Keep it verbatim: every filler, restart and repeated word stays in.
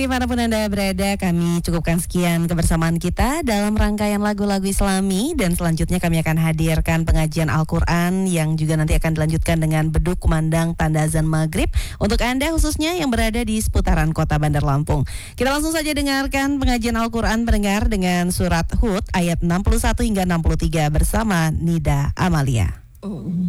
Dimanapun Anda berada, kami cukupkan sekian kebersamaan kita dalam rangkaian lagu-lagu Islami, dan selanjutnya kami akan hadirkan pengajian Al-Quran yang juga nanti akan dilanjutkan dengan beduk kumandang tanda azan maghrib untuk Anda khususnya yang berada di seputaran kota Bandar Lampung. Kita langsung saja dengarkan pengajian Al-Quran pendengar dengan surat Hud ayat enam puluh satu hingga enam puluh tiga bersama Nida Amalia.